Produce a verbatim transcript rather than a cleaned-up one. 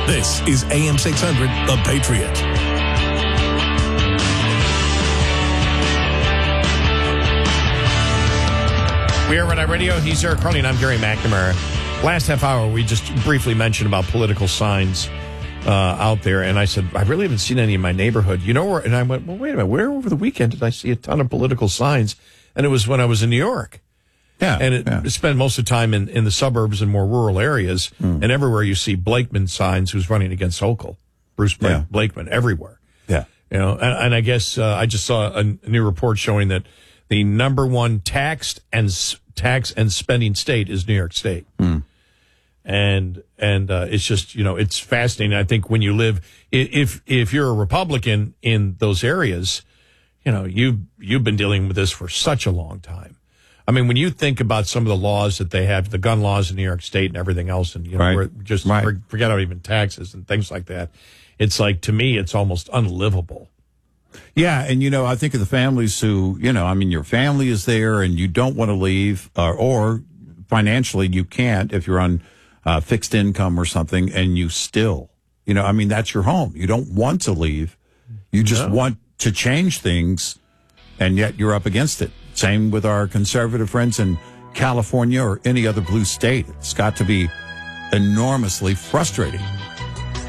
This is A M six hundred, The Patriot. We are Red Eye Radio. He's Eric Carney, and I'm Gary McNamara. Last half hour, we just briefly mentioned about political signs uh, out there, and I said, I really haven't seen any in my neighborhood. You know where? And I went, well, wait a minute. Where over the weekend did I see a ton of political signs? And it was when I was in New York. Yeah, and it yeah. spent most of the time in, in the suburbs and more rural areas, mm. and everywhere you see Blakeman signs who's running against Hochul. Bruce Blake, yeah. Blakeman, everywhere. Yeah. You know, and, and I guess uh, I just saw a, a new report showing that the number one taxed and tax and spending state is New York State. Mm. And and uh, it's just, you know, it's fascinating. I think when you live, if if you're a Republican in those areas, you know, you you've been dealing with this for such a long time. I mean, when you think about some of the laws that they have, the gun laws in New York State and everything else, and you know, right. where just right. forget about even taxes and things like that, it's like, to me, it's almost unlivable. Yeah, and, you know, I think of the families who, you know, I mean, your family is there and you don't want to leave, uh, or financially you can't if you're on uh, fixed income or something, and you still, you know, I mean, that's your home. You don't want to leave. You just No. want to change things, and yet you're up against it. Same with our conservative friends in California or any other blue state. It's got to be enormously frustrating.